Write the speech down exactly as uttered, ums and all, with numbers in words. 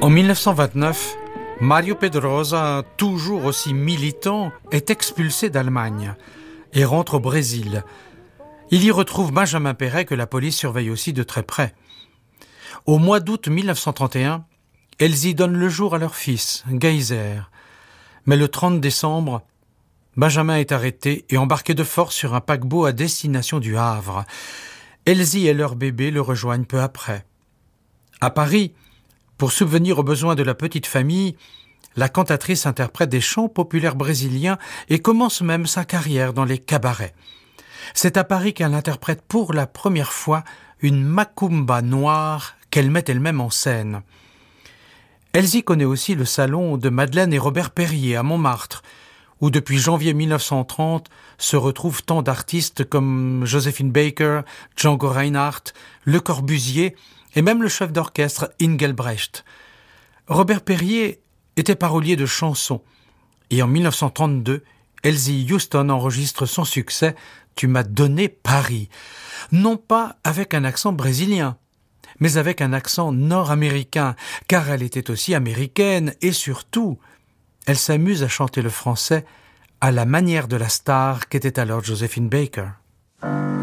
En dix-neuf cent vingt-neuf, Mario Pedrosa, toujours aussi militant, est expulsé d'Allemagne et rentre au Brésil. Il y retrouve Benjamin Péret, que la police surveille aussi de très près. Au mois d'août dix-neuf cent trente et un, elles y donnent le jour à leur fils, Geyser. Mais le trente décembre, Benjamin est arrêté et embarqué de force sur un paquebot à destination du Havre. Elsie et leur bébé le rejoignent peu après. À Paris, pour subvenir aux besoins de la petite famille, la cantatrice interprète des chants populaires brésiliens et commence même sa carrière dans les cabarets. C'est à Paris qu'elle interprète pour la première fois une macumba noire qu'elle met elle-même en scène. Elsie connaît aussi le salon de Madeleine et Robert Perrier à Montmartre, où depuis janvier dix-neuf cent trente se retrouvent tant d'artistes comme Joséphine Baker, Django Reinhardt, Le Corbusier et même le chef d'orchestre Engelbrecht. Robert Perrier était parolier de chansons et en dix-neuf cent trente-deux, Elsie Houston enregistre son succès « Tu m'as donné Paris », non pas avec un accent brésilien, mais avec un accent nord-américain, car elle était aussi américaine et surtout, elle s'amuse à chanter le français à la manière de la star qu'était alors Joséphine Baker.